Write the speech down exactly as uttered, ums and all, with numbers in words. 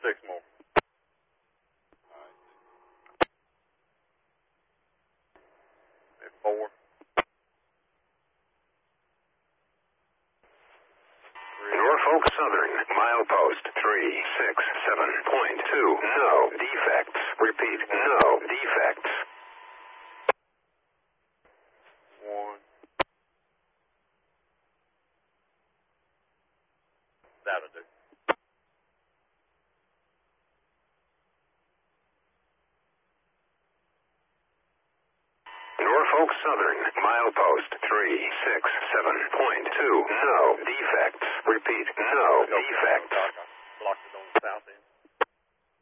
Six more. Four. Norfolk Southern, milepost three six seven point two. No defects. Repeat, no defects. One. That'll do. Norfolk Southern, milepost three six seven point two. No defects. Repeat, no defects.